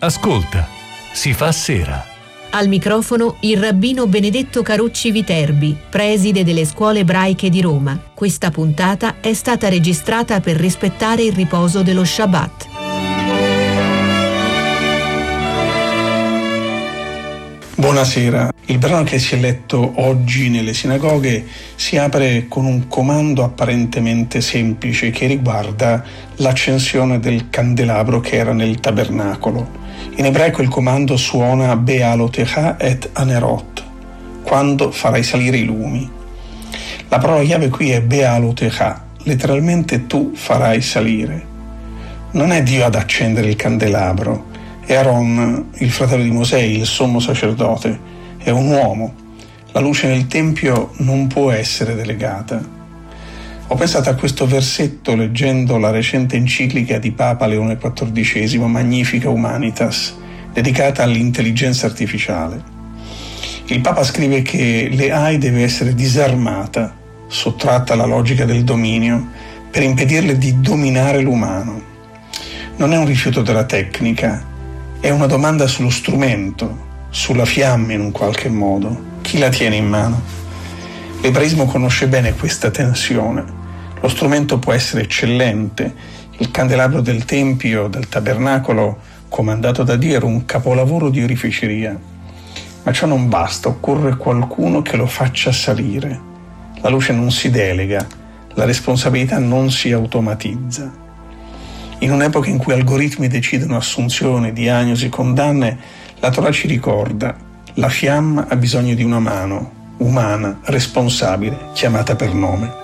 Ascolta, si fa sera. Al microfono il rabbino Benedetto Carucci Viterbi, preside delle scuole ebraiche di Roma. Questa puntata è stata registrata per rispettare il riposo dello Shabbat. Buonasera. Il brano che si è letto oggi nelle sinagoghe si apre con un comando apparentemente semplice che riguarda l'accensione del candelabro che era nel tabernacolo. In ebraico il comando suona Be'alotecha et anerot, quando farai salire i lumi. La parola chiave qui è Be'alotecha, letteralmente tu farai salire. Non è Dio ad accendere il candelabro, è Aaron, il fratello di Mosè, il sommo sacerdote, è un uomo. La luce nel tempio non può essere delegata. Ho pensato a questo versetto leggendo la recente enciclica di Papa Leone XIV, Magnifica Humanitas, dedicata all'intelligenza artificiale. Il Papa scrive che l'AI deve essere disarmata, sottratta alla logica del dominio, per impedirle di dominare l'umano. Non è un rifiuto della tecnica, è una domanda sullo strumento, sulla fiamma in un qualche modo. Chi la tiene in mano? L'ebraismo conosce bene questa tensione. Lo strumento può essere eccellente. Il candelabro del tempio, del tabernacolo, comandato da Dio, era un capolavoro di oreficeria. Ma ciò non basta, occorre qualcuno che lo faccia salire. La luce non si delega, la responsabilità non si automatizza. In un'epoca in cui algoritmi decidono assunzioni, diagnosi, condanne, la Torah ci ricorda: la fiamma ha bisogno di una mano, umana, responsabile, chiamata per nome.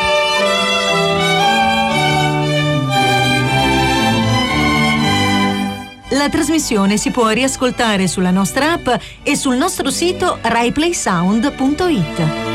La trasmissione si può riascoltare sulla nostra app e sul nostro sito raiplaysound.it.